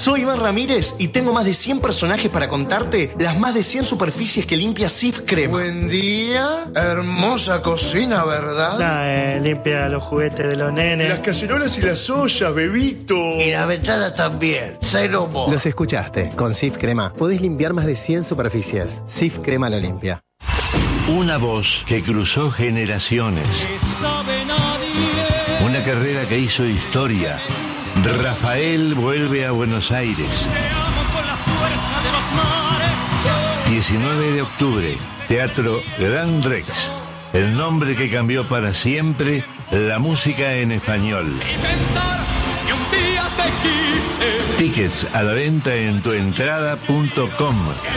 Soy Iván Ramírez y tengo más de 100 personajes para contarte las más de 100 superficies que limpia Cif Crema. Buen día, hermosa cocina, ¿verdad? Limpia los juguetes de los nenes. Las cacerolas y las ollas, bebito. Y la ventana también, cero mo. Los escuchaste, con Cif Crema podés limpiar más de 100 superficies. Cif Crema lo limpia. Una voz que cruzó generaciones. Una carrera que hizo historia. Rafael vuelve a Buenos Aires. 19 de octubre, Teatro Gran Rex. El nombre que cambió para siempre la música en español. Tickets a la venta en tuentrada.com.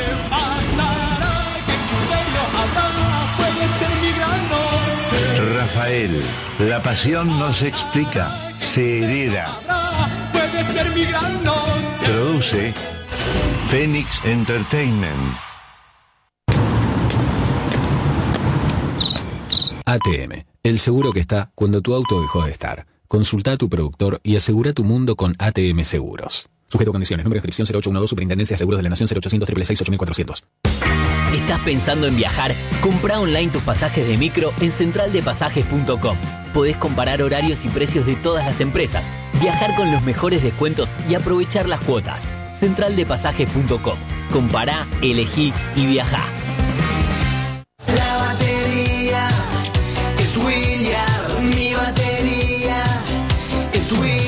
Rafael, la pasión no se explica, se hereda. Produce Phoenix Entertainment. ATM, el seguro que está cuando tu auto dejó de estar. Consulta a tu productor y asegura tu mundo con ATM Seguros. Sujeto a condiciones. Número de inscripción 0812, Superintendencia de Seguros de la Nación, 0800 666 8400. ¿Estás pensando en viajar? Comprá online tus pasajes de micro en centraldepasajes.com. Podés comparar horarios y precios de todas las empresas, viajar con los mejores descuentos y aprovechar las cuotas. Centraldepasajes.com. Compará, elegí y viajá. La batería es William. Mi batería es William.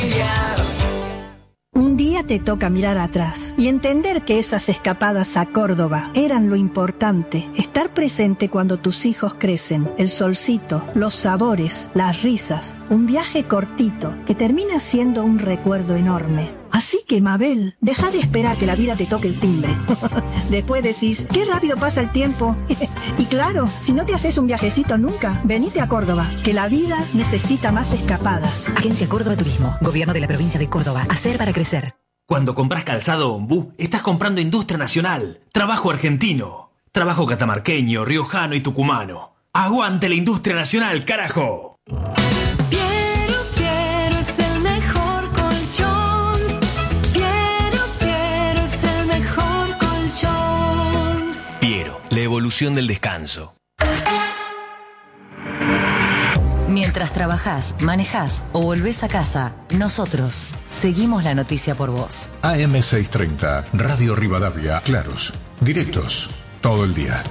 Un día te toca mirar atrás y entender que esas escapadas a Córdoba eran lo importante. Estar presente cuando tus hijos crecen, el solcito, los sabores, las risas. Un viaje cortito que termina siendo un recuerdo enorme. Así que, Mabel, deja de esperar que la vida te toque el timbre. Después decís, qué rápido pasa el tiempo. Y claro, si no te haces un viajecito nunca, venite a Córdoba, que la vida necesita más escapadas. Agencia Córdoba Turismo, Gobierno de la Provincia de Córdoba. Hacer para crecer. Cuando compras calzado Ombú, estás comprando industria nacional, trabajo argentino, trabajo catamarqueño, riojano y tucumano. ¡Aguante la industria nacional, carajo! Piero es el mejor colchón. Piero es el mejor colchón. Piero, la evolución del descanso. Mientras trabajás, manejás o volvés a casa, nosotros seguimos la noticia por vos. AM630, Radio Rivadavia, claros, directos, todo el día.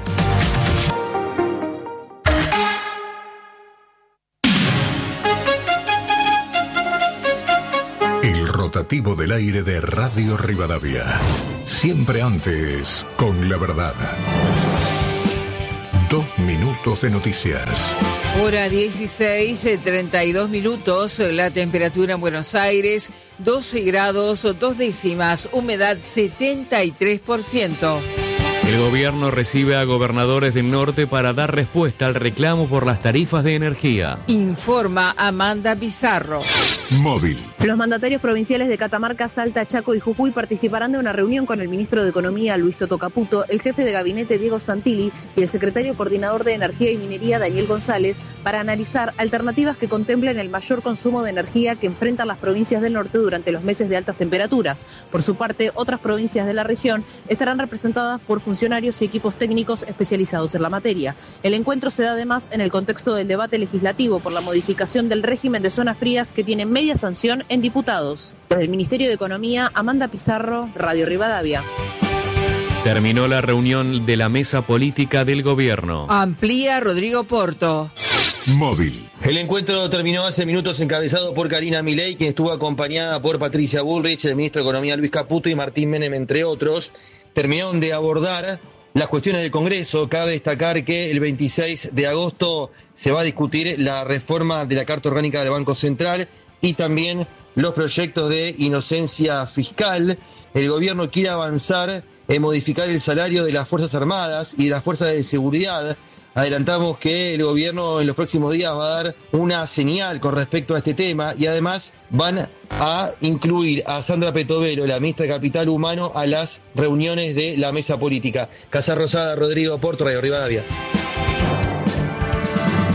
El rotativo del aire de Radio Rivadavia. Siempre antes, con la verdad. 2 minutos de noticias. Hora 16:32 minutos, la temperatura en Buenos Aires, 12 grados 2 décimas, humedad 73%. El gobierno recibe a gobernadores del norte para dar respuesta al reclamo por las tarifas de energía. Informa Amanda Pizarro. Móvil. Los mandatarios provinciales de Catamarca, Salta, Chaco y Jujuy participarán de una reunión con el ministro de Economía, Luis Toto Caputo, el jefe de gabinete, Diego Santilli, y el secretario coordinador de Energía y Minería, Daniel González, para analizar alternativas que contemplen el mayor consumo de energía que enfrentan las provincias del norte durante los meses de altas temperaturas. Por su parte, otras provincias de la región estarán representadas por funcionarios y equipos técnicos especializados en la materia. El encuentro se da además en el contexto del debate legislativo por la modificación del régimen de zonas frías que tiene media sanción en diputados. Desde el Ministerio de Economía, Amanda Pizarro, Radio Rivadavia. Terminó la reunión de la mesa política del gobierno. Amplía Rodrigo Porto. Móvil. El encuentro terminó hace minutos encabezado por Karina Milei, quien estuvo acompañada por Patricia Bullrich, el ministro de Economía Luis Caputo y Martín Menem, entre otros. Terminaron de abordar las cuestiones del Congreso. Cabe destacar que el 26 de agosto se va a discutir la reforma de la Carta Orgánica del Banco Central y también los proyectos de inocencia fiscal. El gobierno quiere avanzar en modificar el salario de las Fuerzas Armadas y de las Fuerzas de Seguridad. Adelantamos que el gobierno en los próximos días va a dar una señal con respecto a este tema y además van a incluir a Sandra Petovelo, la ministra de Capital Humano, a las reuniones de la mesa política. Casa Rosada, Rodrigo Porto, Radio Rivadavia.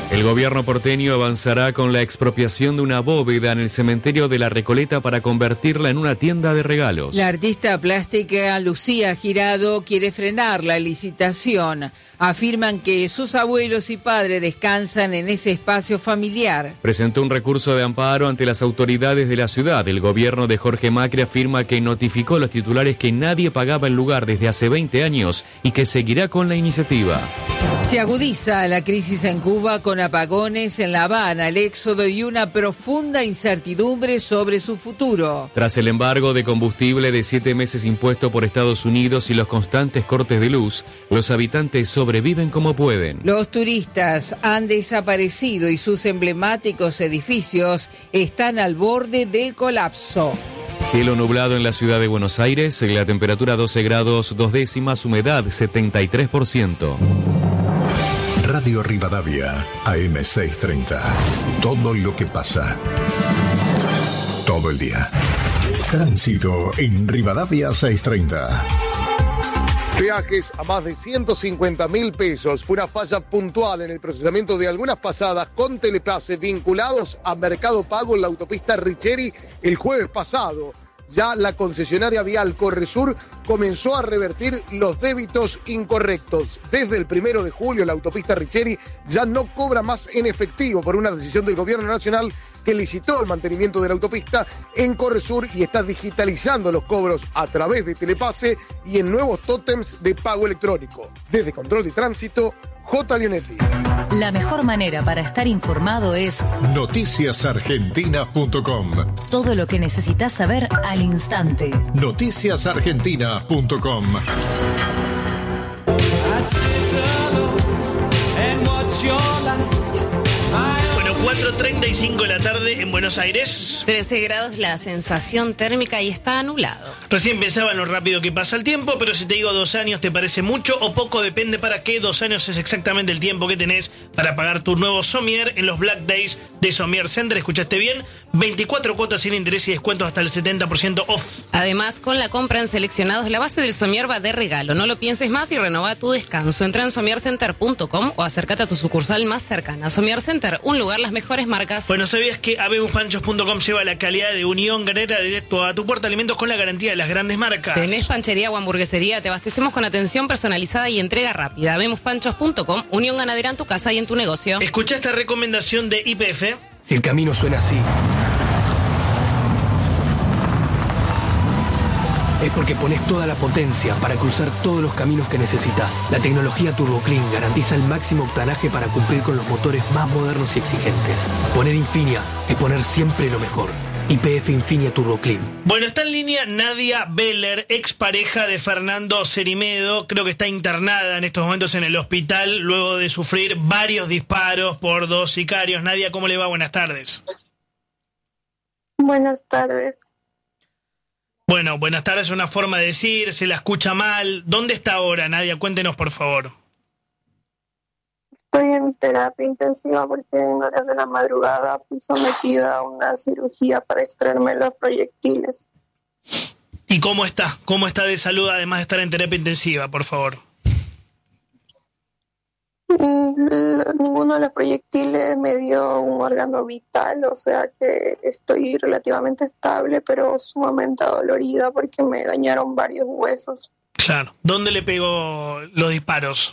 El gobierno porteño avanzará con la expropiación de una bóveda en el cementerio de La Recoleta para convertirla en una tienda de regalos. La artista plástica Lucía Girado quiere frenar la licitación. Afirman que sus abuelos y padres descansan en ese espacio familiar. Presentó un recurso de amparo ante las autoridades de la ciudad. El gobierno de Jorge Macri afirma que notificó a los titulares que nadie pagaba el lugar desde hace 20 años y que seguirá con la iniciativa. Se agudiza la crisis en Cuba con apagones en La Habana, el éxodo y una profunda incertidumbre sobre su futuro. Tras el embargo de combustible de 7 meses impuesto por Estados Unidos y los constantes cortes de luz, los habitantes sobreviven como pueden. Los turistas han desaparecido y sus emblemáticos edificios están al borde del colapso. Cielo nublado en la ciudad de Buenos Aires, la temperatura 12 grados 2 décimas, humedad 73%. Radio Rivadavia, AM630. Todo lo que pasa. Todo el día. Tránsito en Rivadavia 630. Peajes a más de 150.000 pesos. Fue una falla puntual en el procesamiento de algunas pasadas con Telepase vinculados a Mercado Pago en la autopista Richeri el jueves pasado. Ya la concesionaria vial Corresur comenzó a revertir los débitos incorrectos. Desde el 1 de julio la autopista Richeri ya no cobra más en efectivo por una decisión del gobierno nacional que licitó el mantenimiento de la autopista en Corresur y está digitalizando los cobros a través de Telepase y en nuevos tótems de pago electrónico. Desde Control de Tránsito, J. Lionetti. La mejor manera para estar informado es noticiasargentinas.com. Todo lo que necesitas saber al instante. Noticiasargentinas.com. 4:35 de la tarde en Buenos Aires. 13 grados la sensación térmica y está nublado. Recién pensaba en lo rápido que pasa el tiempo, pero si te digo 2 años, ¿te parece mucho o poco? Depende para qué. 2 años es exactamente el tiempo que tenés para pagar tu nuevo Somier en los Black Days de Somier Center. ¿Escuchaste bien? 24 cuotas sin interés y descuentos hasta el 70% off. Además, con la compra en seleccionados, la base del Somier va de regalo. No lo pienses más y renova tu descanso. Entra en somiercenter.com o acércate a tu sucursal más cercana. Somier Center, un lugar, las mejores marcas. Bueno, ¿sabías que habebuspanchos.com lleva la calidad de Unión Ganera directo a tu puerta? Alimentos con la garantía de las grandes marcas. ¿Tenés panchería o hamburguesería? Te abastecemos con atención personalizada y entrega rápida. habebuspanchos.com, Unión Ganadera en tu casa y en tu negocio. Escucha esta recomendación de YPF. Si el camino suena así, es porque pones toda la potencia para cruzar todos los caminos que necesitas. La tecnología Turbo Clean garantiza el máximo octanaje para cumplir con los motores más modernos y exigentes. Poner Infinia es poner siempre lo mejor. YPF Infinia Turbo Clean. Bueno, está en línea Nadia Beller, expareja de Fernando Cerimedo. Creo que está internada en estos momentos en el hospital luego de sufrir varios disparos por 2 sicarios. Nadia, ¿cómo le va? Buenas tardes. Buenas tardes. Bueno, buenas tardes es una forma de decir, se la escucha mal. ¿Dónde está ahora, Nadia? Cuéntenos, por favor. Estoy en terapia intensiva porque en horas de la madrugada fui sometida a una cirugía para extraerme los proyectiles. ¿Y cómo está? ¿Cómo está de salud, además de estar en terapia intensiva, por favor? Ninguno de los proyectiles me dio un órgano vital, o sea que estoy relativamente estable, pero sumamente dolorida porque me dañaron varios huesos. Claro. ¿Dónde le pegó los disparos?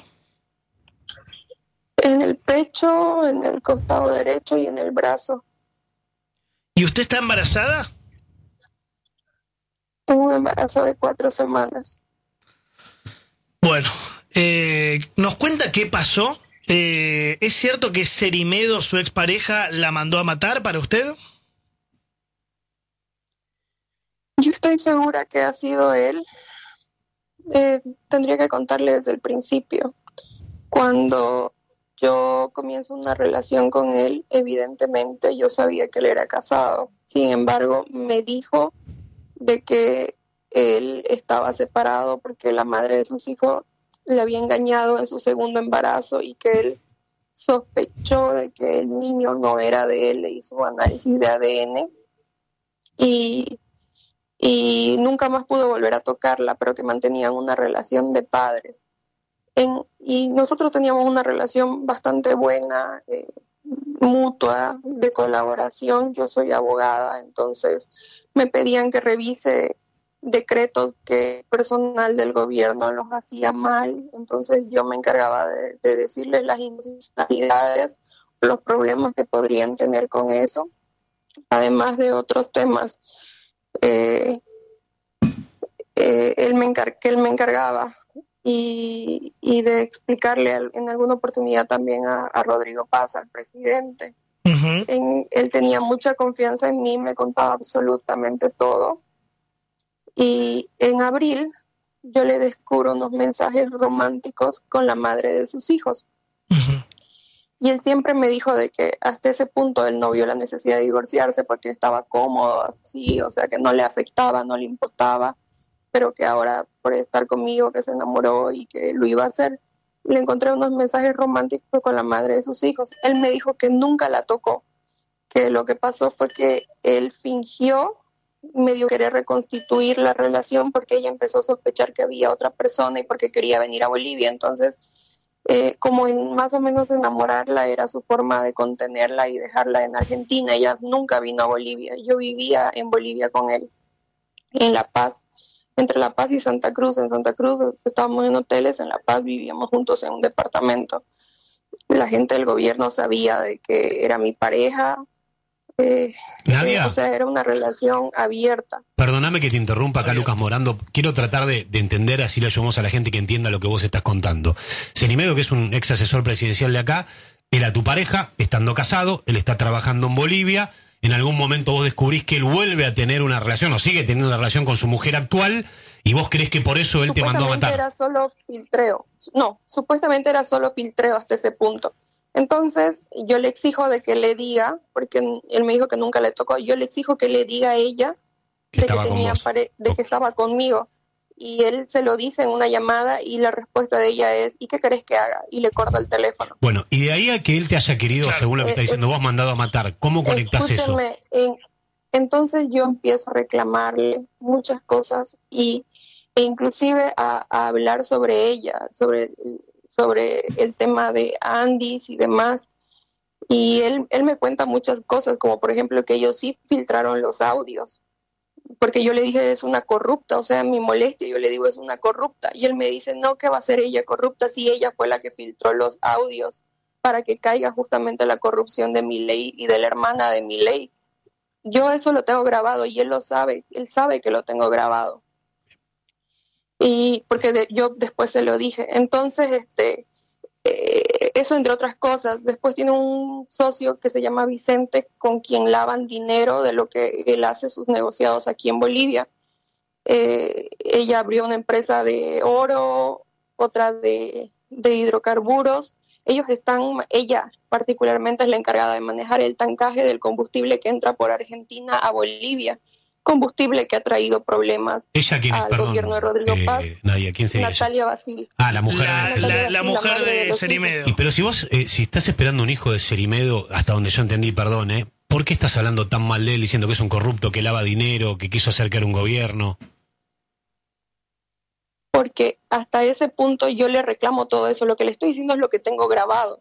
En el pecho, en el costado derecho y en el brazo. ¿Y usted está embarazada? Tengo un embarazo de 4 semanas. Bueno, ¿nos cuenta qué pasó? ¿Es cierto que Cerimedo, su expareja, la mandó a matar para usted? Yo estoy segura que ha sido él. Tendría que contarle desde el principio. Cuando yo comienzo una relación con él, evidentemente yo sabía que él era casado. Sin embargo, me dijo de que él estaba separado porque la madre de sus hijos le había engañado en su segundo embarazo y que él sospechó de que el niño no era de él. Le hizo análisis de ADN y nunca más pudo volver a tocarla, pero que mantenían una relación de padres. Y nosotros teníamos una relación bastante buena, mutua de colaboración. Yo soy abogada, entonces me pedían que revise decretos que personal del gobierno los hacía mal, entonces yo me encargaba de decirles las inconstitucionalidades, los problemas que podrían tener con eso, además de otros temas él me encargaba y de explicarle en alguna oportunidad también a Rodrigo Paz, al presidente. Él tenía mucha confianza en mí, me contaba absolutamente todo. Y en abril yo le descubro unos mensajes románticos con la madre de sus hijos. Y él siempre me dijo de que hasta ese punto él no vio la necesidad de divorciarse porque estaba cómodo así, o sea que no le afectaba, no le importaba, pero que ahora por estar conmigo, que se enamoró y que lo iba a hacer. Le encontré unos mensajes románticos con la madre de sus hijos. Él me dijo que nunca la tocó, que lo que pasó fue que él fingió medio querer reconstituir la relación porque ella empezó a sospechar que había otra persona y porque quería venir a Bolivia. Entonces, como más o menos enamorarla era su forma de contenerla y dejarla en Argentina. Ella nunca vino a Bolivia. Yo vivía en Bolivia con él, en La Paz, entre La Paz y Santa Cruz. En Santa Cruz estábamos en hoteles, en La Paz vivíamos juntos en un departamento. La gente del gobierno sabía de que era mi pareja. Nadia, o sea, era una relación abierta. perdóname que te interrumpa acá, Lucas Morando. Quiero tratar de entender, así le ayudamos a la gente que entienda lo que vos estás contando. Cerimedo, que es un ex asesor presidencial de acá, era tu pareja, estando casado, él está trabajando en Bolivia. En algún momento vos descubrís que él vuelve a tener una relación, o sigue teniendo una relación con su mujer actual, y vos creés que por eso él te mandó a matar. Era solo filtreo. No, supuestamente era solo filtreo hasta ese punto. Entonces, yo le exijo de que le diga, porque él me dijo que nunca le tocó, yo le exijo que le diga a ella de que estaba conmigo. Y él se lo dice en una llamada y la respuesta de ella es, ¿y qué querés que haga? Y le corta el teléfono. Bueno, y de ahí a que él te haya querido, según lo que está diciendo vos, mandado a matar, ¿cómo conectás eso? Entonces yo empiezo a reclamarle muchas cosas e inclusive a hablar sobre ella, sobre el tema de Andis y demás, y él me cuenta muchas cosas, como por ejemplo que ellos sí filtraron los audios, porque yo le dije es una corrupta, o sea, mi molestia, yo le digo es una corrupta, y él me dice no, que va a ser ella corrupta si ella fue la que filtró los audios para que caiga justamente la corrupción de Milei y de la hermana de Milei. Yo eso lo tengo grabado y él lo sabe, él sabe que lo tengo grabado. Y porque yo después se lo dije. Entonces, eso entre otras cosas. Después tiene un socio que se llama Vicente, con quien lavan dinero de lo que él hace sus negociados aquí en Bolivia. Ella abrió una empresa de oro, otra de hidrocarburos. Ella particularmente es la encargada de manejar el tancaje del combustible que entra por Argentina a Bolivia. Combustible que ha traído problemas al gobierno de Rodrigo Paz. Nadia, ¿quién sería Natalia ella? Basil. Ah, la mujer la mujer de Cerimedo. Y pero si vos, si estás esperando un hijo de Cerimedo, hasta donde yo entendí, perdón, ¿por qué estás hablando tan mal de él, diciendo que es un corrupto, que lava dinero, que quiso acercar un gobierno? Porque hasta ese punto yo le reclamo todo eso. Lo que le estoy diciendo es lo que tengo grabado.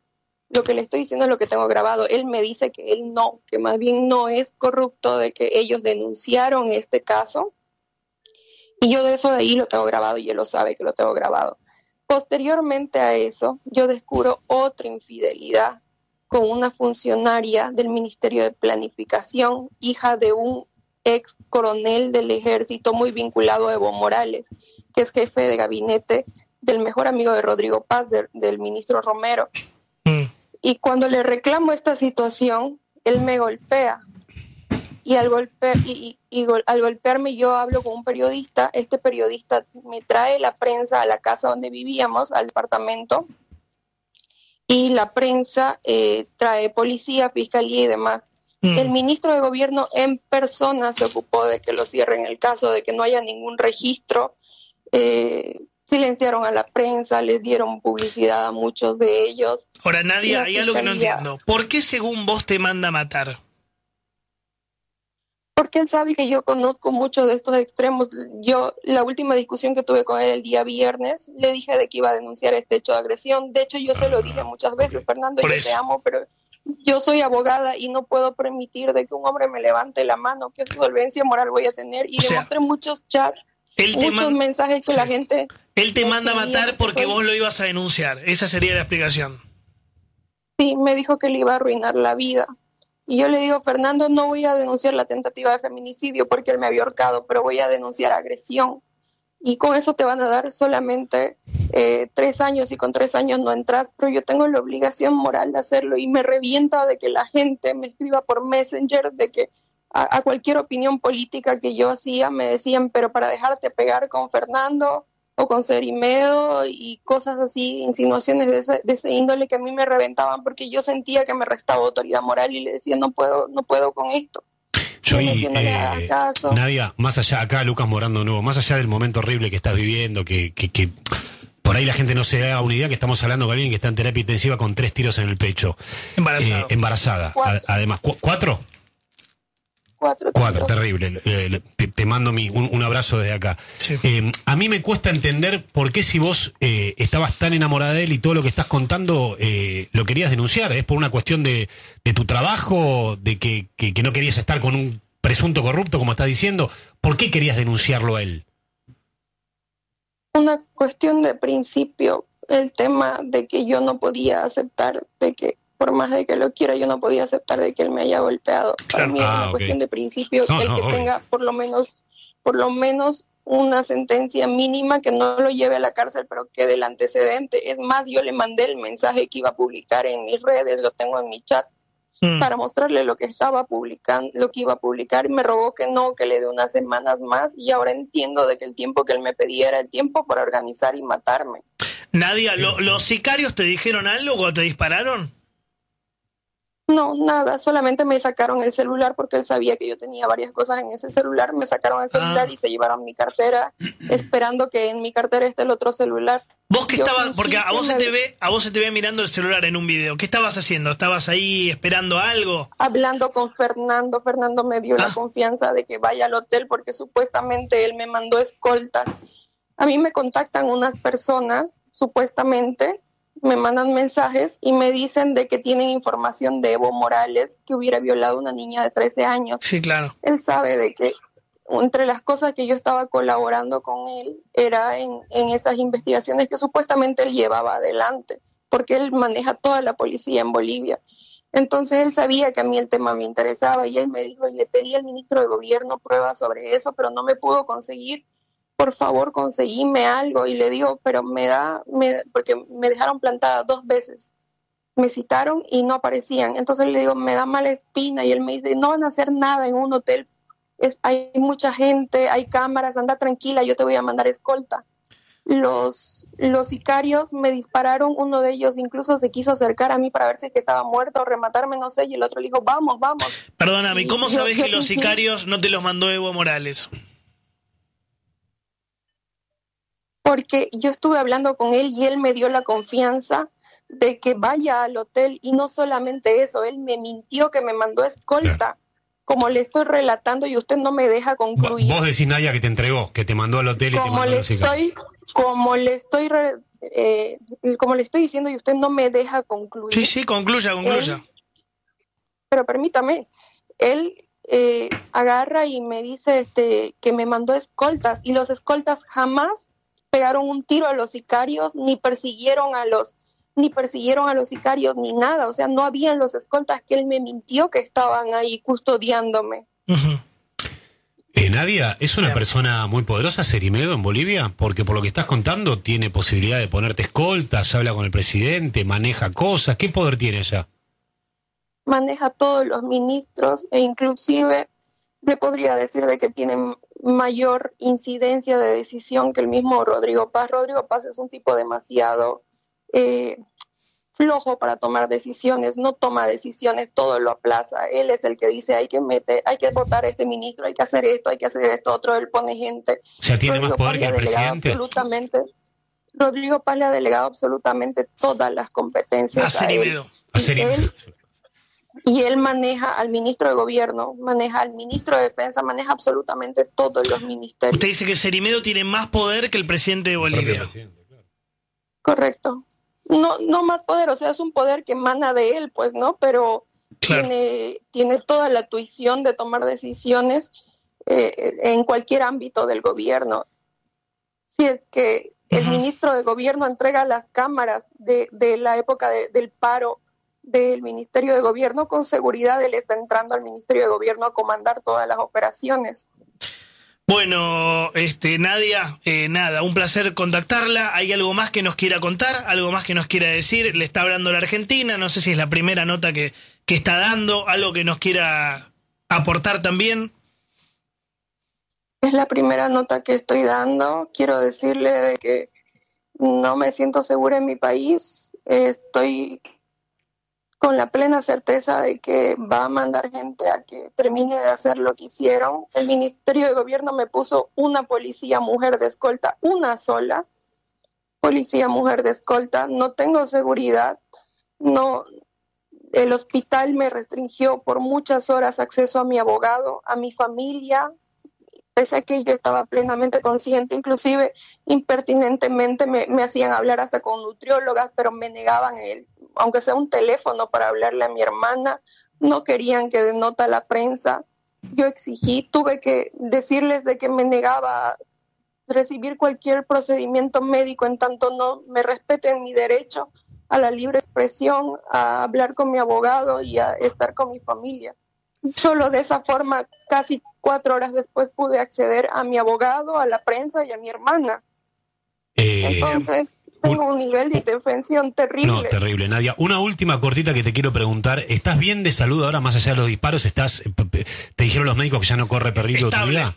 Él me dice que él no, que más bien no es corrupto, de que ellos denunciaron este caso. Y yo de ahí lo tengo grabado y él lo sabe que lo tengo grabado. Posteriormente a eso, yo descubro otra infidelidad con una funcionaria del Ministerio de Planificación, hija de un ex coronel del ejército muy vinculado a Evo Morales, que es jefe de gabinete del mejor amigo de Rodrigo Paz, del ministro Romero. Y cuando le reclamo esta situación, él me golpea. Y al golpearme yo hablo con un periodista. Este periodista me trae la prensa a la casa donde vivíamos, al departamento. Y la prensa trae policía, fiscalía y demás. El ministro de gobierno en persona se ocupó de que lo cierren el caso, de que no haya ningún registro. Silenciaron a la prensa, les dieron publicidad a muchos de ellos. Ahora, Nadia, hay algo que no entiendo. ¿Por qué según vos te manda a matar? Porque él sabe que yo conozco mucho de estos extremos. Yo, la última discusión que tuve con él el día viernes, le dije de que iba a denunciar este hecho de agresión. De hecho, yo se lo dije muchas veces, Fernando, yo te amo, pero yo soy abogada y no puedo permitir de que un hombre me levante la mano, ¿qué solvencia moral voy a tener? Y le mostré muchos chats, muchos mensajes que la gente... Él te manda a matar porque vos lo ibas a denunciar. Esa sería la explicación. Sí, me dijo que le iba a arruinar la vida. Y yo le digo, Fernando, no voy a denunciar la tentativa de feminicidio porque él me había ahorcado, pero voy a denunciar agresión. Y con eso te van a dar solamente 3 años y con 3 años no entras, pero yo tengo la obligación moral de hacerlo y me revienta de que la gente me escriba por Messenger, de que a cualquier opinión política que yo hacía me decían, pero para dejarte pegar con Fernando o con Cerimedo y cosas así, insinuaciones de ese índole que a mí me reventaban porque yo sentía que me restaba autoridad moral y le decía, no puedo con esto. Nadia, más allá, acá Lucas Morando de nuevo, más allá del momento horrible que estás viviendo, que por ahí la gente no se da una idea que estamos hablando con alguien que está en terapia intensiva con 3 tiros en el pecho. Embarazada. Además, 4. 4, terrible. Te mando un abrazo desde acá. Sí. A mí me cuesta entender por qué si vos estabas tan enamorada de él y todo lo que estás contando lo querías denunciar. ¿Es por una cuestión de tu trabajo, de que no querías estar con un presunto corrupto, como estás diciendo? ¿Por qué querías denunciarlo a él? Una cuestión de principio. El tema de que yo no podía aceptar de que por más de que lo quiera, yo no podía aceptar de que él me haya golpeado. Para mí es una cuestión de principio, tenga por lo menos una sentencia mínima, que no lo lleve a la cárcel, pero que del antecedente. Es más, yo le mandé el mensaje que iba a publicar en mis redes, lo tengo en mi chat, para mostrarle lo que estaba publicando, lo que iba a publicar, y me rogó que no, que le dé unas semanas más, y ahora entiendo de que el tiempo que él me pedía era el tiempo para organizar y matarme. Nadia, ¿los sicarios te dijeron algo cuando te dispararon? No, nada, solamente me sacaron el celular porque él sabía que yo tenía varias cosas en ese celular, me sacaron el celular y se llevaron mi cartera, esperando que en mi cartera esté el otro celular. ¿Vos qué estabas? Porque a vos se te ve mirando el celular en un video. ¿Qué estabas haciendo? ¿Estabas ahí esperando algo? Hablando con Fernando. Fernando me dio la confianza de que vaya al hotel porque supuestamente él me mandó escoltas. A mí me contactan unas personas, supuestamente, me mandan mensajes y me dicen de que tienen información de Evo Morales, que hubiera violado a una niña de 13 años. Sí, claro. Él sabe de que entre las cosas que yo estaba colaborando con él era en esas investigaciones que supuestamente él llevaba adelante, porque él maneja toda la policía en Bolivia. Entonces él sabía que a mí el tema me interesaba y él me dijo, y le pedí al ministro de gobierno pruebas sobre eso, pero no me pudo conseguir. Por favor, conseguime algo. Y le digo, pero porque me dejaron plantada 2 veces. Me citaron y no aparecían. Entonces le digo, me da mala espina. Y él me dice, no van a hacer nada en un hotel. Hay mucha gente, hay cámaras, anda tranquila, yo te voy a mandar escolta. Los sicarios me dispararon, uno de ellos incluso se quiso acercar a mí para ver si que estaba muerto o rematarme, no sé. Y el otro le dijo, vamos. Perdóname, ¿cómo sabés que los sicarios no te los mandó Evo Morales? Porque yo estuve hablando con él y él me dio la confianza de que vaya al hotel, y no solamente eso, él me mintió que me mandó escolta, como le estoy relatando y usted no me deja concluir. Vos decís, Nadia, que te entregó, que te mandó al hotel y te mandó a los sicarios. Como le estoy diciendo y usted no me deja concluir. Sí, concluya. Pero permítame, él agarra y me dice que me mandó escoltas, y los escoltas jamás pegaron un tiro a los sicarios, ni persiguieron a los sicarios, ni nada. O sea, no habían los escoltas, que él me mintió que estaban ahí custodiándome. Nadia, ¿es una persona muy poderosa Cerimedo en Bolivia? Porque por lo que estás contando tiene posibilidad de ponerte escoltas, habla con el presidente, maneja cosas. ¿Qué poder tiene ella? Maneja todos los ministros, e inclusive le podría decir de que tienen mayor incidencia de decisión que el mismo Rodrigo Paz. Rodrigo Paz es un tipo demasiado flojo para tomar decisiones, no toma decisiones, todo lo aplaza. Él es el que dice hay que votar a este ministro, hay que hacer esto otro, él pone gente. O sea, tiene más poder que el presidente. Rodrigo Paz le ha delegado absolutamente todas las competencias a él. Y él maneja al ministro de gobierno, maneja al ministro de defensa, maneja absolutamente todos los ministerios. Usted dice que Cerimedo tiene más poder que el presidente de Bolivia. Correcto. no más poder, o sea, es un poder que emana de él, pues, ¿no? Pero claro, tiene toda la tuición de tomar decisiones en cualquier ámbito del gobierno. Si es que el ministro de gobierno entrega las cámaras de la época del paro del Ministerio de Gobierno, con seguridad él está entrando al Ministerio de Gobierno a comandar todas las operaciones. Bueno, Nadia, nada, un placer contactarla. ¿Hay algo más que nos quiera contar? ¿Algo más que nos quiera decir? Le está hablando la Argentina, no sé si es la primera nota que está dando, algo que nos quiera aportar también. Es la primera nota que estoy dando. Quiero decirle de que no me siento segura en mi país. Estoy con la plena certeza de que va a mandar gente a que termine de hacer lo que hicieron. El Ministerio de Gobierno me puso una policía mujer de escolta, una sola policía mujer de escolta. No tengo seguridad. No, el hospital me restringió por muchas horas acceso a mi abogado, a mi familia, pese a que yo estaba plenamente consciente. Inclusive impertinentemente me hacían hablar hasta con nutriólogas, pero me negaban aunque sea un teléfono para hablarle a mi hermana. No querían que denota la prensa. Yo exigí, tuve que decirles de que me negaba a recibir cualquier procedimiento médico en tanto no me respeten mi derecho a la libre expresión, a hablar con mi abogado y a estar con mi familia. Solo de esa forma, casi 4 horas después, pude acceder a mi abogado, a la prensa y a mi hermana. Entonces, tengo un nivel de indefensión terrible. No, terrible, Nadia. Una última cortita que te quiero preguntar. ¿Estás bien de salud ahora, más allá de los disparos? ¿Te dijeron los médicos que ya no corre peligro de tu vida?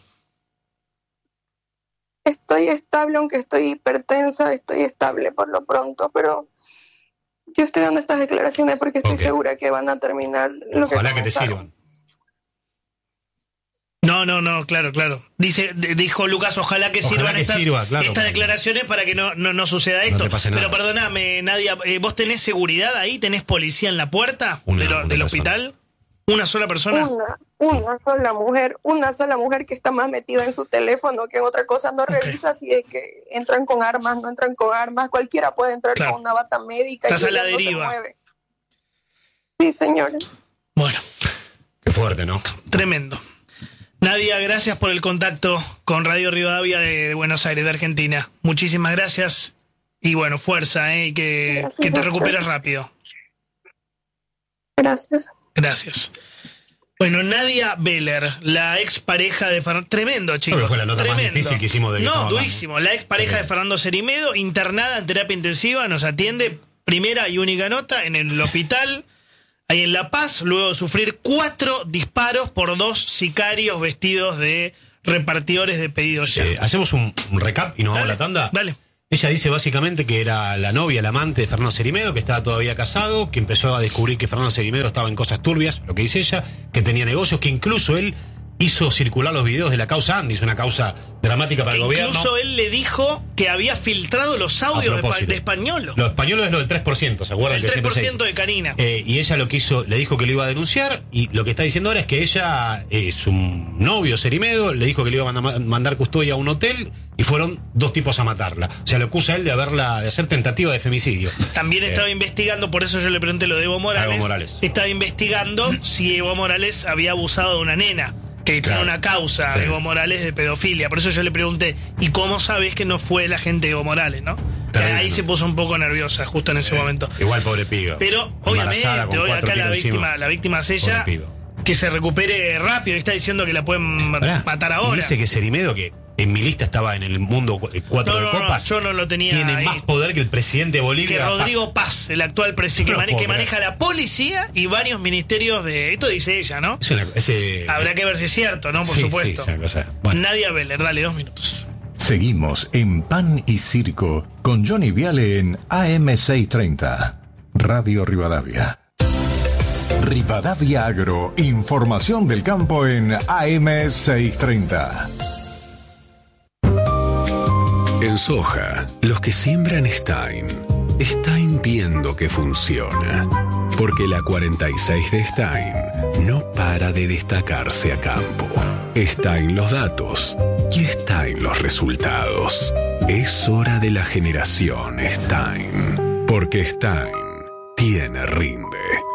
Estoy estable, aunque estoy hipertensa, estoy estable por lo pronto, pero yo estoy dando estas declaraciones porque estoy segura que van a terminar lo que ojalá que te sirvan. No, claro. Dijo Lucas, ojalá que sirvan estas declaraciones para que no suceda esto. Pero perdóname, Nadia, ¿vos tenés seguridad ahí? ¿Tenés policía en la puerta del hospital? ¿Una sola persona? Una sola mujer que está más metida en su teléfono que en otra cosa. No revisa si es que entran con armas, no entran con armas. Cualquiera puede entrar con una bata médica. Estás a la deriva. Sí, señores. Bueno. Qué fuerte, ¿no? Tremendo. Nadia, gracias por el contacto con Radio Rivadavia de Buenos Aires, de Argentina. Muchísimas gracias y bueno, fuerza, y que te recuperes rápido. Gracias. Bueno, Nadia Beller, la expareja de Fernando... Tremendo, chicos. Fue la nota más difícil que hicimos de... No, durísimo. La expareja de Fernando Cerimedo, internada en terapia intensiva, nos atiende, primera y única nota, en el hospital... Ahí en La Paz, luego de sufrir 4 disparos por 2 sicarios vestidos de repartidores de pedidos ya. Hacemos un recap y nos vamos a la tanda. Dale. Ella dice básicamente que era la novia, la amante de Fernando Cerimedo, que estaba todavía casado, que empezó a descubrir que Fernando Cerimedo estaba en cosas turbias, lo que dice ella, que tenía negocios, que incluso él hizo circular los videos de la causa Andy, una causa dramática para el gobierno. Incluso él le dijo que había filtrado los audios de Españolo. Lo Españolo es lo del 3%, ¿se acuerdan? El 3% de Karina. Y ella le dijo que lo iba a denunciar, y lo que está diciendo ahora es que ella, su novio Cerimedo, le dijo que le iba a mandar custodia a un hotel, y fueron 2 tipos a matarla. O sea, lo acusa él de hacer tentativa de femicidio. También estaba investigando, por eso yo le pregunté lo de Evo Morales. Estaba investigando si Evo Morales había abusado de una nena, que tiene una causa, Evo Morales, de pedofilia. Por eso yo le pregunté, ¿y cómo sabes que no fue la gente de Evo Morales, no? Ahí se puso un poco nerviosa justo en ese momento. Igual, pobre piba. Pero, obviamente, hoy acá la víctima es ella, que se recupere rápido. Y está diciendo que la pueden matar ahora. Dice que Cerimedo, que en mi lista estaba en el mundo 4 de copas. Yo no lo tenía. Tiene ahí más poder que el presidente de Bolivia. Que Rodrigo Paz, el actual presidente, que maneja la policía y varios ministerios de... Esto dice ella, ¿no? Habrá que ver si es cierto, ¿no? Por supuesto. Bueno. Nadia Beller, dale 2 minutos. Seguimos en Pan y Circo con Johnny Viale en AM630. Radio Rivadavia. Rivadavia Agro, información del campo en AM630. En soja, los que siembran Stein viendo que funciona. Porque la 46 de Stein no para de destacarse a campo. Stein los datos y Stein los resultados. Es hora de la generación Stein. Porque Stein tiene rinde.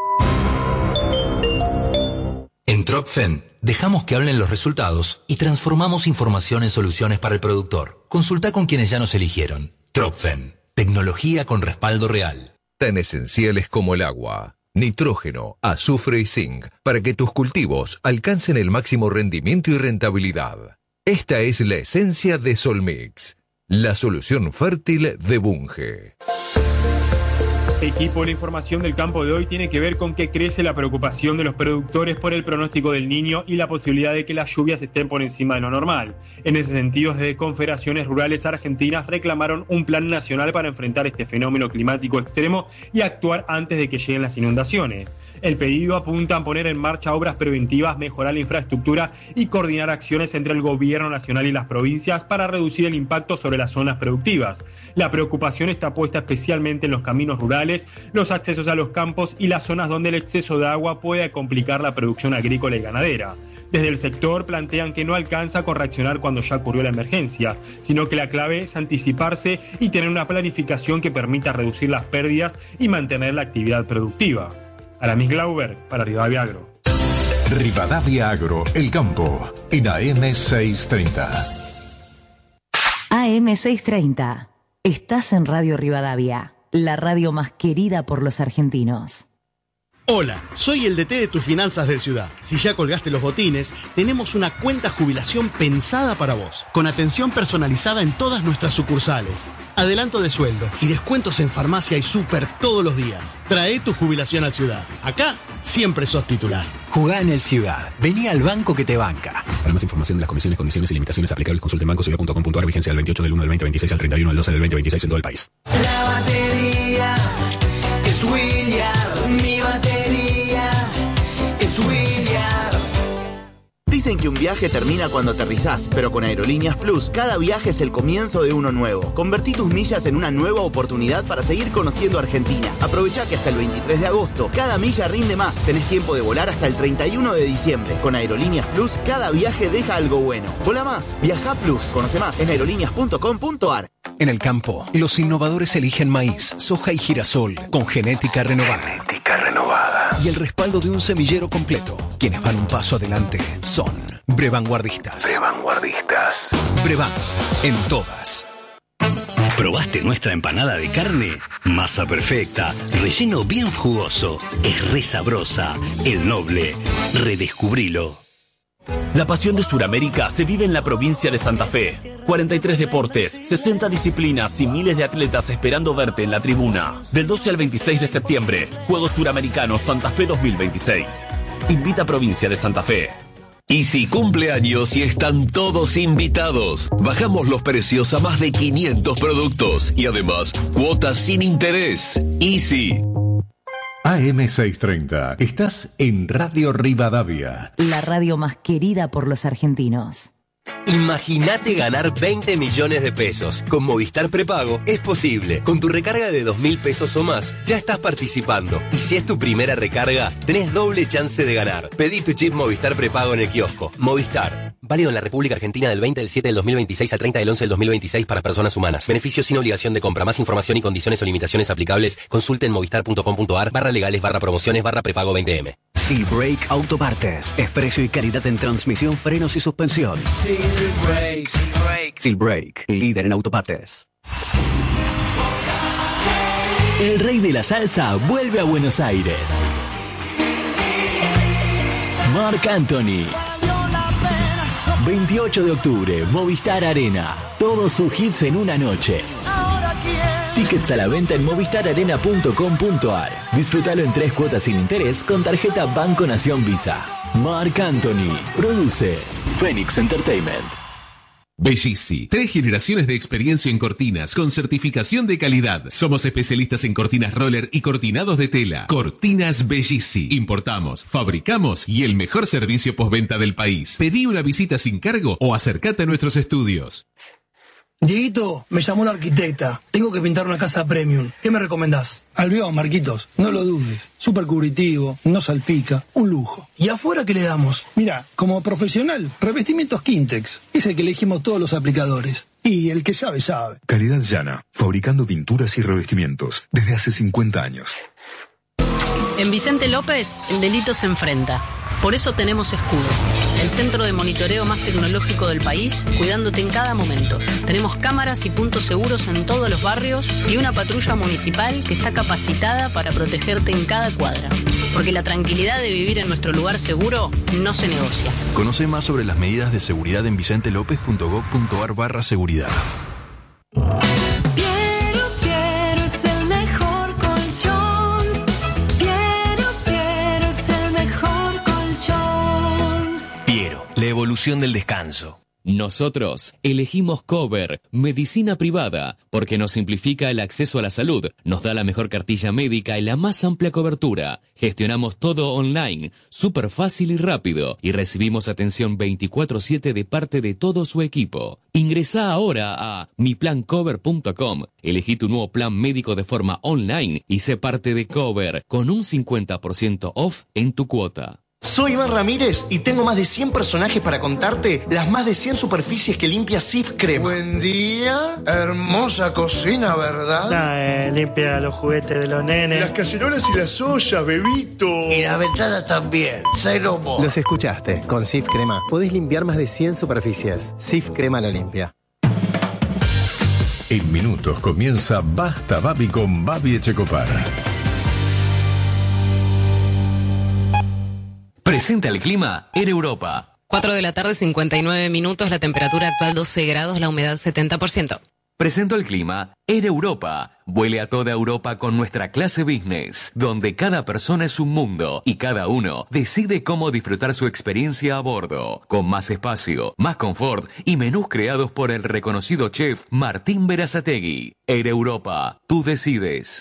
En Tropfen dejamos que hablen los resultados y transformamos información en soluciones para el productor. Consulta con quienes ya nos eligieron. Tropfen, tecnología con respaldo real. Tan esenciales como el agua, nitrógeno, azufre y zinc para que tus cultivos alcancen el máximo rendimiento y rentabilidad. Esta es la esencia de Solmix, la solución fértil de Bunge. Equipo, la información del campo de hoy tiene que ver con que crece la preocupación de los productores por el pronóstico del Niño y la posibilidad de que las lluvias estén por encima de lo normal. En ese sentido, desde Confederaciones Rurales Argentinas reclamaron un plan nacional para enfrentar este fenómeno climático extremo y actuar antes de que lleguen las inundaciones. El pedido apunta a poner en marcha obras preventivas, mejorar la infraestructura y coordinar acciones entre el gobierno nacional y las provincias para reducir el impacto sobre las zonas productivas. La preocupación está puesta especialmente en los caminos rurales, los accesos a los campos y las zonas donde el exceso de agua puede complicar la producción agrícola y ganadera. Desde el sector plantean que no alcanza con reaccionar cuando ya ocurrió la emergencia, sino que la clave es anticiparse y tener una planificación que permita reducir las pérdidas y mantener la actividad productiva. Aramis Glauber, para Rivadavia Agro. Rivadavia Agro, el campo, en AM630. AM630. Estás en Radio Rivadavia, la radio más querida por los argentinos. Hola, soy el DT de tus finanzas del Ciudad. Si ya colgaste los botines, tenemos una cuenta jubilación pensada para vos, con atención personalizada en todas nuestras sucursales, adelanto de sueldo y descuentos en farmacia y súper todos los días. Trae tu jubilación al Ciudad. Acá siempre sos titular. Jugá en el Ciudad. Vení al banco que te banca. Para más información de las comisiones, condiciones y limitaciones aplicables, consulte en bancociudad.com.ar. Vigencia del 28 del 1 del 2026 al 31 del 12 del 2026 en todo el país. La batería es William, mi batería es William. Dicen que un viaje termina cuando aterrizás, pero con Aerolíneas Plus, cada viaje es el comienzo de uno nuevo. Convertí tus millas en una nueva oportunidad para seguir conociendo Argentina. Aprovechá que hasta el 23 de agosto, cada milla rinde más. Tenés tiempo de volar hasta el 31 de diciembre. Con Aerolíneas Plus, cada viaje deja algo bueno. Vola más, viaja Plus. Conoce más en aerolíneas.com.ar. En el campo, los innovadores eligen maíz, soja y girasol con genética renovada. Y el respaldo de un semillero completo. Quienes van un paso adelante son Brevanguardistas. Brevan, en todas. ¿Probaste nuestra empanada de carne? Masa perfecta, relleno bien jugoso, es re sabrosa. El Noble, redescubrilo. La pasión de Sudamérica se vive en la provincia de Santa Fe. 43 deportes, 60 disciplinas y miles de atletas esperando verte en la tribuna. Del 12 al 26 de septiembre, Juegos Suramericanos Santa Fe 2026. Invita Provincia de Santa Fe. Easy cumpleaños y están todos invitados. Bajamos los precios a más de 500 productos y además cuotas sin interés. Easy. AM630. Estás en Radio Rivadavia. La radio más querida por los argentinos. Imagínate ganar 20 millones de pesos. Con Movistar Prepago es posible. Con tu recarga de 2.000 pesos o más, ya estás participando. Y si es tu primera recarga, tenés doble chance de ganar. Pedí tu chip Movistar Prepago en el kiosco. Movistar. Válido en la República Argentina del 20 del 7 del 2026 al 30 del 11 del 2026 para personas humanas. Beneficios sin obligación de compra. Más información y condiciones o limitaciones aplicables, consulte en movistar.com.ar/legales/prepago 20M. Silbrake Autopartes. Es precio y calidad en transmisión, frenos y suspensión. Silbrake, líder en autopartes. El rey de la salsa vuelve a Buenos Aires. Marc Anthony. 28 de octubre, Movistar Arena. Todos sus hits en una noche. Tickets a la venta en movistararena.com.ar. Disfrútalo en 3 cuotas sin interés con tarjeta Banco Nación Visa. Marc Anthony. Produce Phoenix Entertainment. Bellisi, 3 generaciones de experiencia en cortinas con certificación de calidad. Somos especialistas en cortinas roller y cortinados de tela. Cortinas Bellisi. Importamos, fabricamos y el mejor servicio postventa del país. Pedí una visita sin cargo o acércate a nuestros estudios. Dieguito, me llamó una arquitecta. Tengo que pintar una casa premium. ¿Qué me recomendás? Albión, Marquitos. No lo dudes. Súper cubritivo, no salpica, un lujo. ¿Y afuera qué le damos? Mira, como profesional, revestimientos Quintex. Es el que elegimos todos los aplicadores. Y el que sabe, sabe. Calidad Llana, fabricando pinturas y revestimientos desde hace 50 años. En Vicente López, el delito se enfrenta. Por eso tenemos Escudo, el centro de monitoreo más tecnológico del país, cuidándote en cada momento. Tenemos cámaras y puntos seguros en todos los barrios y una patrulla municipal que está capacitada para protegerte en cada cuadra. Porque la tranquilidad de vivir en nuestro lugar seguro no se negocia. Conoce más sobre las medidas de seguridad en vicentelopez.gov.ar/seguridad. Piero es el mejor colchón. Piero es el mejor colchón. Piero, la evolución del descanso. Nosotros elegimos Cover, medicina privada, porque nos simplifica el acceso a la salud, nos da la mejor cartilla médica y la más amplia cobertura. Gestionamos todo online, súper fácil y rápido, y recibimos atención 24/7 de parte de todo su equipo. Ingresá ahora a miplancover.com, elegí tu nuevo plan médico de forma online y sé parte de Cover, con un 50% off en tu cuota. Soy Iván Ramírez y tengo más de 100 personajes para contarte las más de 100 superficies que limpia Sif Crema. Buen día, hermosa cocina, ¿verdad? Limpia los juguetes de los nenes. Las cacerolas y las ollas, bebito. Y las ventanas también, cero vos. Los escuchaste, con Sif Crema podés limpiar más de 100 superficies. Sif Crema lo limpia. En minutos comienza Basta Babi con Babi Echecopar. Presenta el clima Air Europa. 4 de la tarde, 59 minutos, la temperatura actual 12 grados, la humedad 70%. Presento el clima Air Europa. Vuele a toda Europa con nuestra clase business, donde cada persona es un mundo y cada uno decide cómo disfrutar su experiencia a bordo, con más espacio, más confort y menús creados por el reconocido chef Martín Berazategui. Air Europa, tú decides.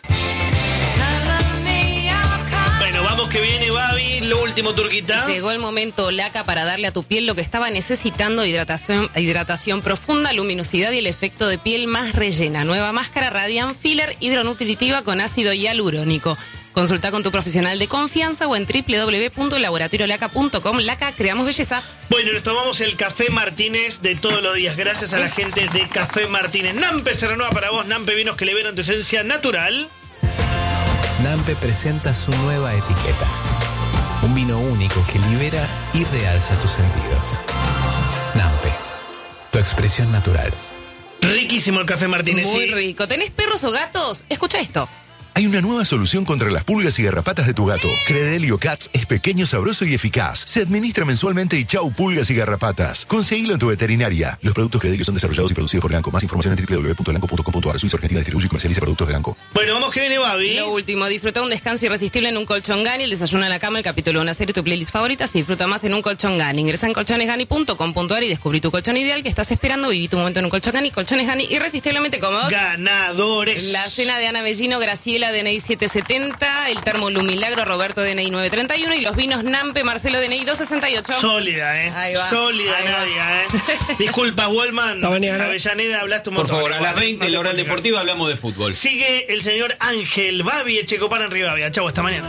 Vamos que viene, Babi, lo último, Turquita. Llegó el momento, Laca, para darle a tu piel lo que estaba necesitando: hidratación profunda, luminosidad y el efecto de piel más rellena. Nueva máscara Radiant Filler hidronutritiva con ácido hialurónico. Consulta con tu profesional de confianza o en www.laboratoriolaca.com. Laca, creamos belleza. Bueno, nos tomamos el Café Martínez de todos los días, gracias a la gente de Café Martínez. Nampe se renueva para vos, Nampe, vinos que le vieron tu esencia natural. Nampe presenta su nueva etiqueta. Un vino único que libera y realza tus sentidos. Nampe, tu expresión natural. Riquísimo el Café Martínez. Muy rico. ¿Tenés perros o gatos? Escucha esto. Hay una nueva solución contra las pulgas y garrapatas de tu gato. Credelio Cats es pequeño, sabroso y eficaz. Se administra mensualmente y chau pulgas y garrapatas. Conseguilo en tu veterinaria. Los productos Credelio son desarrollados y producidos por Elanco. Más información en www.elanco.com.ar. Suiza Argentina distribuye y comercializa productos de Elanco. Bueno, vamos que viene, Babi. Lo último, disfruta un descanso irresistible en un colchón Gani, el desayuno en la cama, el capítulo de una serie, tu playlist favorita. Se disfruta más en un colchón Gani. Ingresa en colchonesgani.com.ar y descubrí tu colchón ideal que estás esperando. Viví tu momento en un colchón Gani. Colchones Gani, irresistiblemente cómodos. Ganadores. La cena de Ana Bellino, Graciela, DNI 770, el termo Lumilagro, Roberto, DNI 931 y los vinos Nampe, Marcelo, DNI 268. Sólida, Ahí va. Sólida, Nadia, Disculpa, Wallman. Avellaneda, hablaste un montón. Por favor, a las 20 en la Oral Deportiva hablamos de fútbol. Sigue el señor Ángel Babi Echecopar en Rivadavia. Chau, hasta mañana.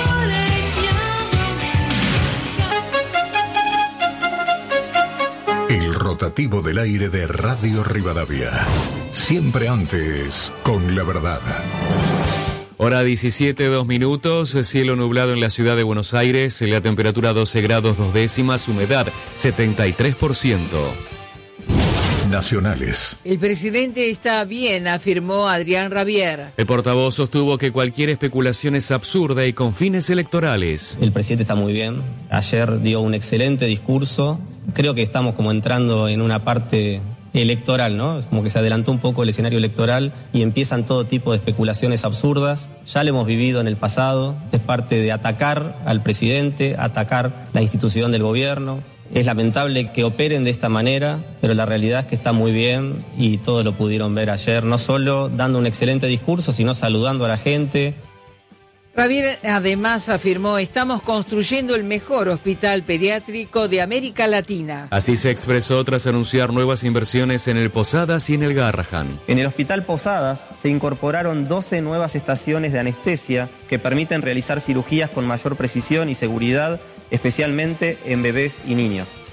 El rotativo del aire de Radio Rivadavia. Siempre antes, con la verdad. Hora 17, 2 minutos, cielo nublado en la ciudad de Buenos Aires, la temperatura 12 grados 2 décimas, humedad 73%. Nacionales. El presidente está bien, afirmó Adrián Rabier. El portavoz sostuvo que cualquier especulación es absurda y con fines electorales. El presidente está muy bien. Ayer dio un excelente discurso. Creo que estamos como entrando en una parte electoral, ¿no? Es como que se adelantó un poco el escenario electoral y empiezan todo tipo de especulaciones absurdas. Ya lo hemos vivido en el pasado. Es parte de atacar al presidente, atacar la institución del gobierno. Es lamentable que operen de esta manera, pero la realidad es que está muy bien y todos lo pudieron ver ayer, no solo dando un excelente discurso, sino saludando a la gente. Rabier además afirmó: estamos construyendo el mejor hospital pediátrico de América Latina. Así se expresó tras anunciar nuevas inversiones en el Posadas y en el Garrahan. En el Hospital Posadas se incorporaron 12 nuevas estaciones de anestesia que permiten realizar cirugías con mayor precisión y seguridad, especialmente en bebés y niños.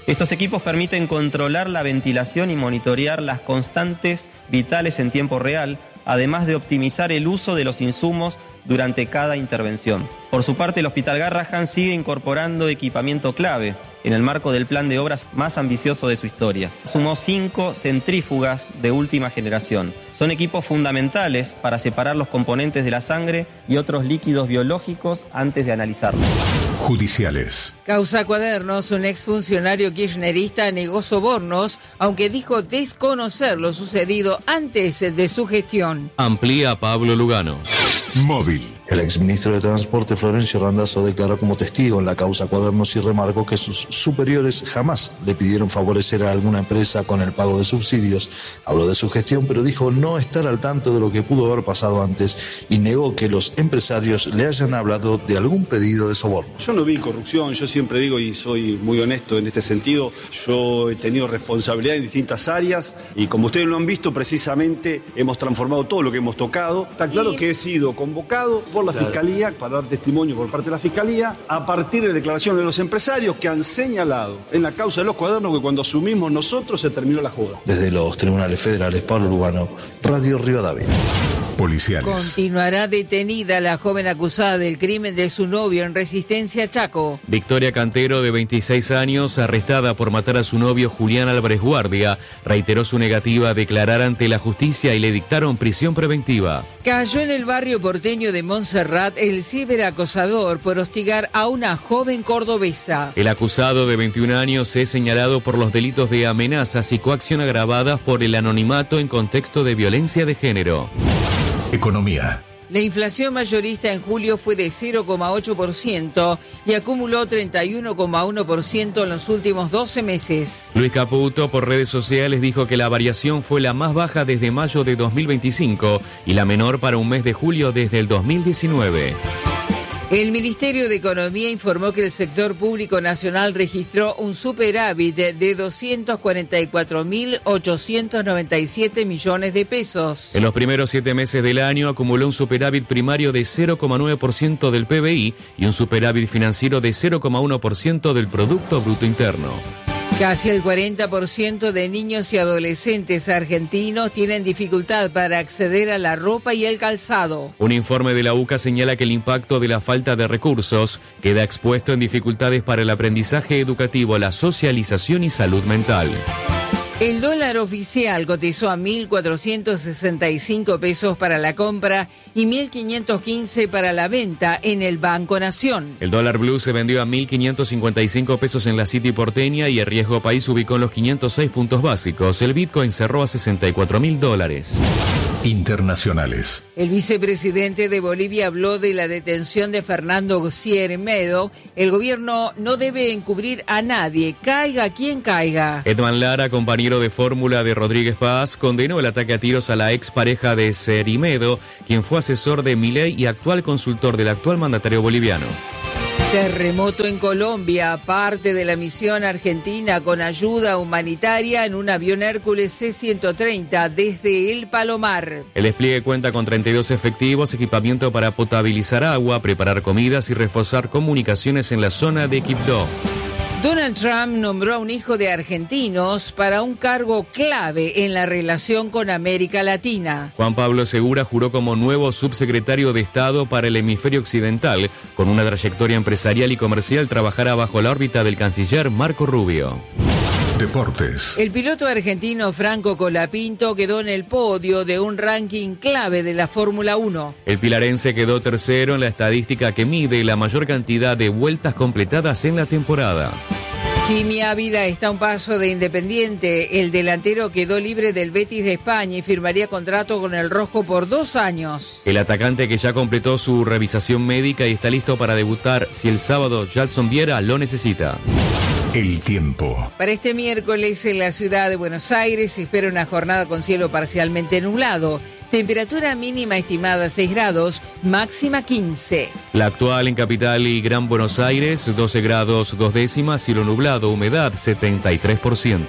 Estos equipos permiten controlar la ventilación y monitorear las constantes vitales en tiempo real, además de optimizar el uso de los insumos durante cada intervención. Por su parte, el Hospital Garrahan sigue incorporando equipamiento clave en el marco del plan de obras más ambicioso de su historia. Sumó 5 centrífugas de última generación. Son equipos fundamentales para separar los componentes de la sangre y otros líquidos biológicos antes de analizarlos. Judiciales. Causa Cuadernos, un exfuncionario kirchnerista negó sobornos, aunque dijo desconocer lo sucedido antes de su gestión. Amplía Pablo Lugano. Móvil. El exministro de Transporte Florencio Randazzo declaró como testigo en la causa Cuadernos y remarcó que sus superiores jamás le pidieron favorecer a alguna empresa con el pago de subsidios. Habló de su gestión, pero dijo no estar al tanto de lo que pudo haber pasado antes y negó que los empresarios le hayan hablado de algún pedido de soborno. Yo no vi corrupción, yo siempre digo y soy muy honesto en este sentido, yo he tenido responsabilidad en distintas áreas y como ustedes lo han visto precisamente hemos transformado todo lo que hemos tocado. Está claro que he sido convocado por la Fiscalía para dar testimonio por parte de la Fiscalía a partir de declaraciones de los empresarios que han señalado en la causa de los cuadernos que cuando asumimos nosotros se terminó la joda. Desde los tribunales federales, Pablo Lugano, Radio Rivadavia. Policiales. Continuará detenida la joven acusada del crimen de su novio en Resistencia, Chaco. Victoria Cantero, de 26 años, arrestada por matar a su novio Julián Álvarez Guardia, reiteró su negativa a declarar ante la justicia y le dictaron prisión preventiva. Cayó en el barrio porteño de Montserrat el ciberacosador por hostigar a una joven cordobesa. El acusado de 21 años es señalado por los delitos de amenazas y coacción agravadas por el anonimato en contexto de violencia de género. Economía. La inflación mayorista en julio fue de 0,8% y acumuló 31,1% en los últimos 12 meses. Luis Caputo, por redes sociales, dijo que la variación fue la más baja desde mayo de 2025 y la menor para un mes de julio desde el 2019. El Ministerio de Economía informó que el sector público nacional registró un superávit de 244.897 millones de pesos. En los primeros 7 meses del año acumuló un superávit primario de 0,9% del PBI y un superávit financiero de 0,1% del Producto Bruto Interno. Casi el 40% de niños y adolescentes argentinos tienen dificultad para acceder a la ropa y el calzado. Un informe de la UCA señala que el impacto de la falta de recursos queda expuesto en dificultades para el aprendizaje educativo, la socialización y salud mental. El dólar oficial cotizó a 1.465 pesos para la compra y 1.515 para la venta en el Banco Nación. El dólar blue se vendió a 1.555 pesos en la City porteña y el riesgo país ubicó en los 506 puntos básicos. El Bitcoin cerró a $64.000. Internacionales. El vicepresidente de Bolivia habló de la detención de Fernando Gosier Medo. El gobierno no debe encubrir a nadie, caiga quien caiga. Edman Lara, compañero de fórmula de Rodríguez Paz, condenó el ataque a tiros a la expareja de Serimedo, quien fue asesor de Milei y actual consultor del actual mandatario boliviano. Terremoto en Colombia, parte de la misión argentina con ayuda humanitaria en un avión Hércules C-130 desde El Palomar. El despliegue cuenta con 32 efectivos, equipamiento para potabilizar agua, preparar comidas y reforzar comunicaciones en la zona de Quibdó. Donald Trump nombró a un hijo de argentinos para un cargo clave en la relación con América Latina. Juan Pablo Segura juró como nuevo subsecretario de Estado para el hemisferio occidental. Con una trayectoria empresarial y comercial, trabajará bajo la órbita del canciller Marco Rubio. Deportes. El piloto argentino Franco Colapinto quedó en el podio de un ranking clave de la Fórmula 1. El pilarense quedó tercero en la estadística que mide la mayor cantidad de vueltas completadas en la temporada. Jimmy Ávila está a un paso de Independiente. El delantero quedó libre del Betis de España y firmaría contrato con el rojo por 2 años. El atacante, que ya completó su revisación médica y está listo para debutar si el sábado Jackson Viera lo necesita. El tiempo. Para este miércoles en la ciudad de Buenos Aires se espera una jornada con cielo parcialmente nublado. Temperatura mínima estimada 6 grados, máxima 15. La actual en Capital y Gran Buenos Aires, 12 grados 2 décimas, cielo nublado, humedad 73%.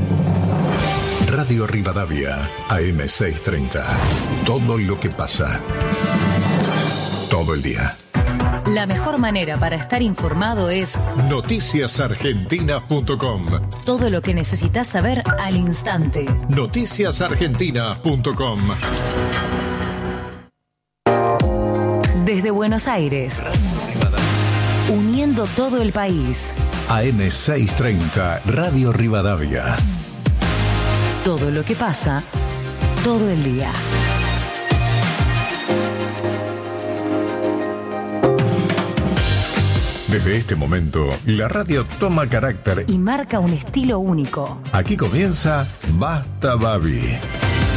Radio Rivadavia, AM630. Todo lo que pasa. Todo el día. La mejor manera para estar informado es noticiasargentinas.com. todo lo que necesitas saber al instante. noticiasargentinas.com. Desde Buenos Aires, uniendo todo el país. AM630, Radio Rivadavia. Todo lo que pasa, todo el día. Desde este momento, la radio toma carácter Y marca un estilo único. Aquí comienza Basta Babi.